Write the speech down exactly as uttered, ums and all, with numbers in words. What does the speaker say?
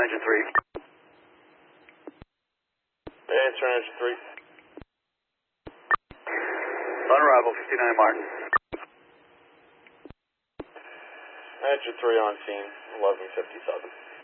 engine three. Answer engine three. On arrival, fifty-nine Martin. Engine three on scene, eleven fifty-seven.